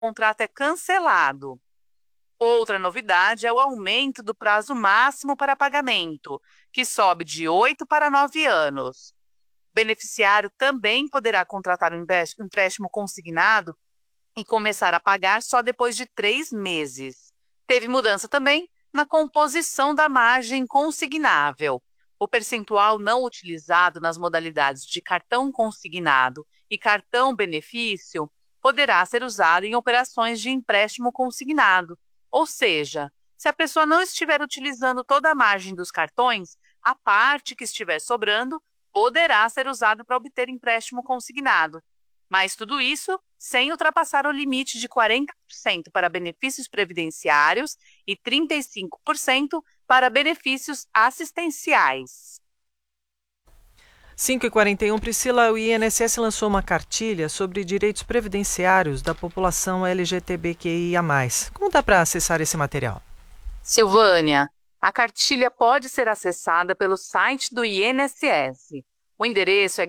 contrato é cancelado. Outra novidade é o aumento do prazo máximo para pagamento, que sobe de 8 para 9 anos. O beneficiário também poderá contratar um empréstimo consignado e começar a pagar só depois de 3 meses. Teve mudança também na composição da margem consignável. O percentual não utilizado nas modalidades de cartão consignado e cartão benefício poderá ser usado em operações de empréstimo consignado. Ou seja, se a pessoa não estiver utilizando toda a margem dos cartões, a parte que estiver sobrando poderá ser usada para obter empréstimo consignado. Mas tudo isso sem ultrapassar o limite de 40% para benefícios previdenciários e 35% para benefícios assistenciais. 5h41, Priscila, o INSS lançou uma cartilha sobre direitos previdenciários da população LGBTQIA+. Como dá para acessar esse material? Silvânia, a cartilha pode ser acessada pelo site do INSS. O endereço é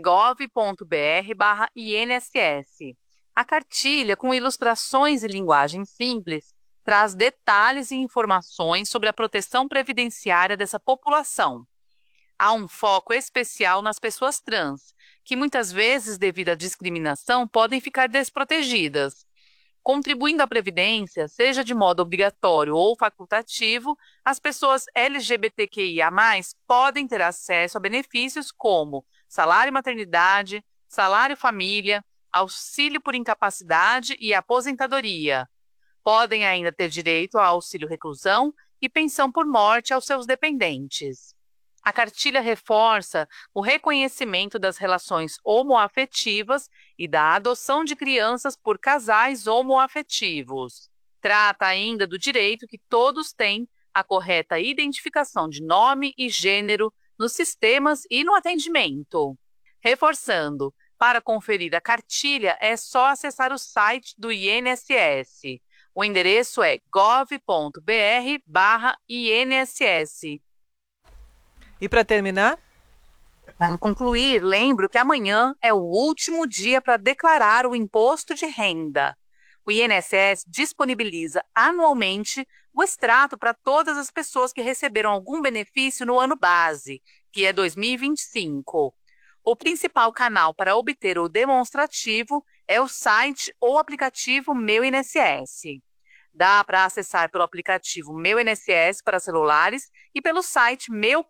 gov.br/INSS. A cartilha, com ilustrações e linguagem simples, traz detalhes e informações sobre a proteção previdenciária dessa população. Há um foco especial nas pessoas trans, que muitas vezes, devido à discriminação, podem ficar desprotegidas. Contribuindo à Previdência, seja de modo obrigatório ou facultativo, as pessoas LGBTQIA+, podem ter acesso a benefícios como salário maternidade, salário família, auxílio por incapacidade e aposentadoria. Podem ainda ter direito a auxílio reclusão e pensão por morte aos seus dependentes. A cartilha reforça o reconhecimento das relações homoafetivas e da adoção de crianças por casais homoafetivos. Trata ainda do direito que todos têm à correta identificação de nome e gênero nos sistemas e no atendimento. Reforçando, para conferir a cartilha é só acessar o site do INSS. O endereço é gov.br/INSS. E para terminar? Para concluir, lembro que amanhã é o último dia para declarar o imposto de renda. O INSS disponibiliza anualmente o extrato para todas as pessoas que receberam algum benefício no ano base, que é 2025. O principal canal para obter o demonstrativo é o site ou aplicativo Meu INSS. Dá para acessar pelo aplicativo Meu INSS para celulares e pelo site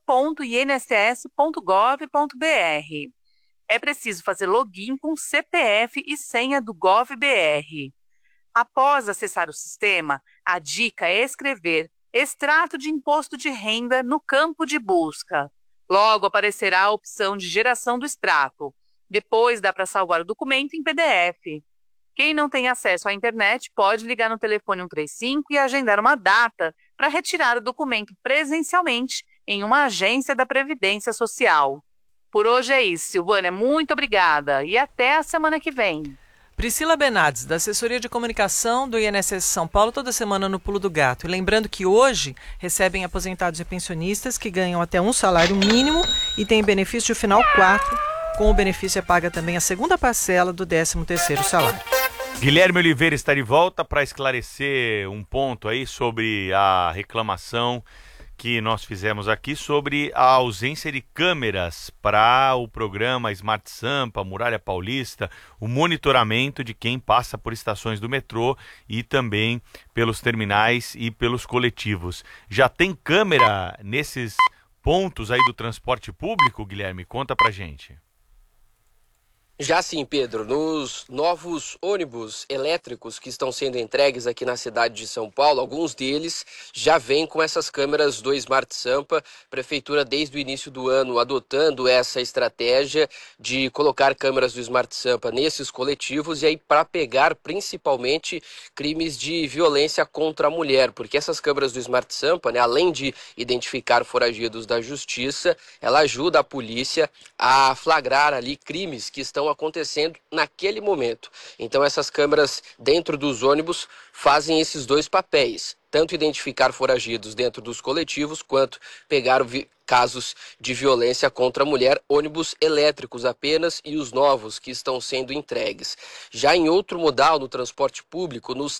meu.inss.gov.br. É preciso fazer login com CPF e senha do GovBR. Após acessar o sistema, a dica é escrever extrato de imposto de renda no campo de busca. Logo aparecerá a opção de geração do extrato. Depois dá para salvar o documento em PDF. Quem não tem acesso à internet pode ligar no telefone 135 e agendar uma data para retirar o documento presencialmente em uma agência da Previdência Social. Por hoje é isso, Silvânia. Muito obrigada e até a semana que vem. Priscila Benades, da Assessoria de Comunicação do INSS São Paulo, toda semana no Pulo do Gato. E lembrando que hoje recebem aposentados e pensionistas que ganham até um salário mínimo e têm benefício final 4. Com o benefício é paga também a segunda parcela do 13º salário. Guilherme Oliveira está de volta para esclarecer um ponto aí sobre a reclamação que nós fizemos aqui sobre a ausência de câmeras para o programa Smart Sampa, Muralha Paulista, o monitoramento de quem passa por estações do metrô e também pelos terminais e pelos coletivos. Já tem câmera nesses pontos aí do transporte público, Guilherme? Conta pra gente. Já sim, Pedro, nos novos ônibus elétricos que estão sendo entregues aqui na cidade de São Paulo, alguns deles já vêm com essas câmeras do Smart Sampa. Prefeitura, desde o início do ano, adotando essa estratégia de colocar câmeras do Smart Sampa nesses coletivos e aí para pegar principalmente crimes de violência contra a mulher, porque essas câmeras do Smart Sampa, né, além de identificar foragidos da justiça, ela ajuda a polícia a flagrar ali crimes que estão acontecendo naquele momento. Então essas câmeras dentro dos ônibus fazem esses dois papéis, tanto identificar foragidos dentro dos coletivos, quanto pegar casos de violência contra a mulher, ônibus elétricos apenas e os novos que estão sendo entregues. Já em outro modal, no transporte público, nos